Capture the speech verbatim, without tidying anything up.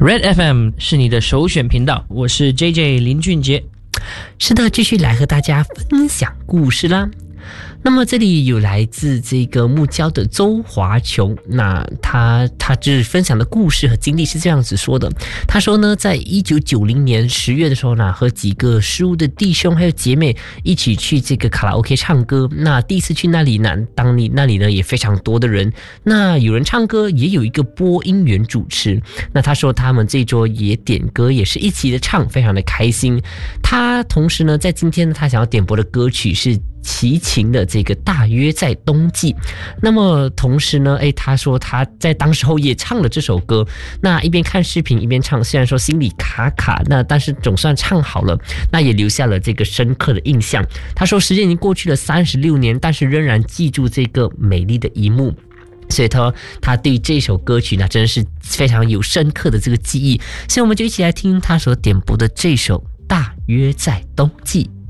Red F M 是你的首选频道，我是 J J 林俊杰。 是的，继续来和大家分享故事啦。那么这里有来自这个木交的周华琼，那他他就是分享的故事和经历是这样子说的。他说呢，在一九九零年十月的时候呢，和几个失误的弟兄还有姐妹一起去这个卡拉 OK 唱歌。那第一次去那里呢，当你那里呢也非常多的人，那有人唱歌，也有一个播音员主持。那他说他们这桌也点歌，也是一起的唱，非常的开心。他同时呢，在今天呢，他想要点播的歌曲是齐秦的这个大约在冬季。那么同时呢，诶，他说他在当时候也唱了这首歌，那一边看视频一边唱，虽然说心里卡卡，那但是总算唱好了，那也留下了这个深刻的印象。他说时间已经过去了三十六年，但是仍然记住这个美丽的一幕。所以他他对这首歌曲呢，真的是非常有深刻的这个记忆。所以我们就一起来听他所点播的这首大约在冬季。